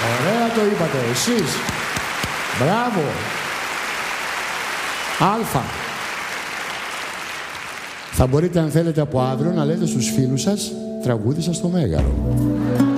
Ωραία το είπατε εσείς. Μπράβο. Αλφα. Θα μπορείτε αν θέλετε από αύριο να λέτε στους φίλους σας τραγούδι σας στο Μέγαρο.